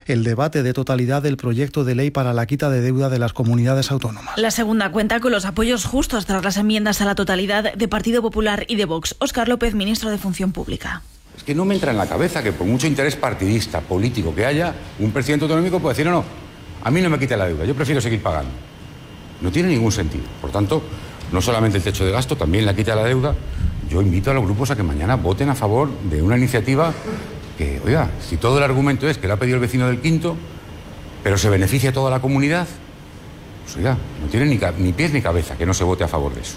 el debate de totalidad del proyecto de ley para la quita de deuda de las comunidades autónomas. La segunda cuenta con los apoyos justos tras las enmiendas a la totalidad de Partido Popular y de Vox. Óscar López, ministro de Función Pública. Es que no me entra en la cabeza que por mucho interés partidista, político que haya, un presidente autonómico puede decir, no, a mí no me quita la deuda, yo prefiero seguir pagando. No tiene ningún sentido. Por tanto, no solamente el techo de gasto, también la quita de la deuda. Yo invito a los grupos a que mañana voten a favor de una iniciativa que, oiga, si todo el argumento es que la ha pedido el vecino del quinto, pero se beneficia a toda la comunidad, pues oiga, no tiene ni pies ni cabeza que no se vote a favor de eso.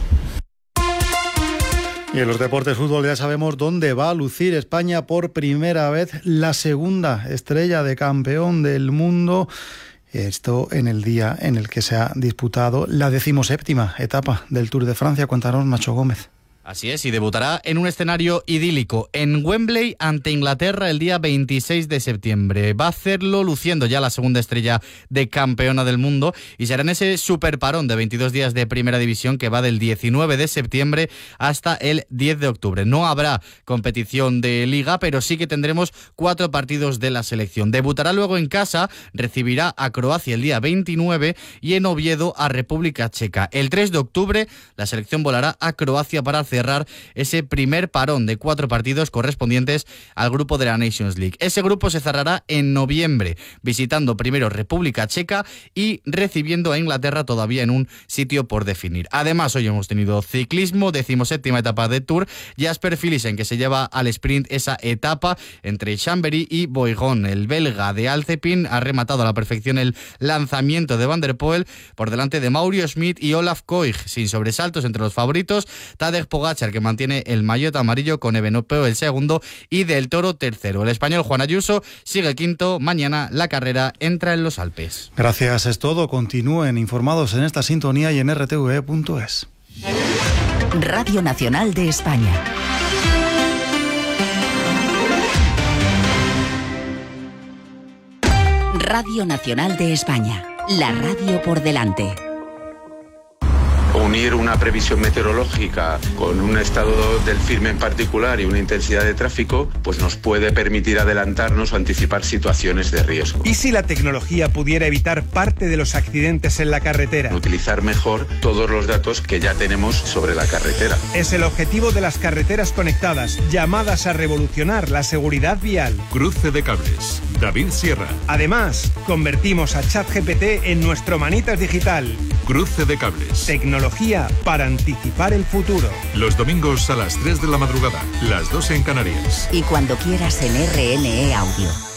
Y en los deportes fútbol ya sabemos dónde va a lucir España por primera vez la segunda estrella de campeón del mundo. Esto en el día en el que se ha disputado la 17ª etapa del Tour de Francia. Cuéntanos, Nacho Gómez. Así es, y debutará en un escenario idílico, en Wembley ante Inglaterra el día 26 de septiembre. Va a hacerlo luciendo ya la segunda estrella de campeona del mundo y será en ese superparón de 22 días de primera división que va del 19 de septiembre hasta el 10 de octubre. No habrá competición de liga, pero sí que tendremos 4 partidos de la selección. Debutará luego en casa, recibirá a Croacia el día 29 y en Oviedo a República Checa. El 3 de octubre la selección volará a Croacia para cerrar ese primer parón de 4 partidos correspondientes al grupo de la Nations League. Ese grupo se cerrará en noviembre, visitando primero República Checa y recibiendo a Inglaterra todavía en un sitio por definir. Además, hoy hemos tenido ciclismo, 17ª etapa de Tour, Jasper Philipsen, que se lleva al sprint esa etapa entre Chambéry y Boigón. El belga de Alcepin ha rematado a la perfección el lanzamiento de Van der Poel por delante de Mauro Schmid y Olaf Koig, sin sobresaltos entre los favoritos. Tadej Pogačar, que mantiene el maillot amarillo, con Evenepoel el segundo y Del Toro tercero. El español Juan Ayuso sigue quinto. Mañana la carrera entra en los Alpes. Gracias, es todo. Continúen informados en esta sintonía y en rtve.es. Radio Nacional de España. Radio Nacional de España. La radio por delante. Unir una previsión meteorológica con un estado del firme en particular y una intensidad de tráfico, pues nos puede permitir adelantarnos o anticipar situaciones de riesgo. ¿Y si la tecnología pudiera evitar parte de los accidentes en la carretera? Utilizar mejor todos los datos que ya tenemos sobre la carretera. Es el objetivo de las carreteras conectadas, llamadas a revolucionar la seguridad vial. Cruce de cables. David Sierra. Además, convertimos a ChatGPT en nuestro manitas digital. Cruce de cables. Tecnología para anticipar el futuro. Los domingos a las 3 de la madrugada, las 2 en Canarias. Y cuando quieras en RNE Audio.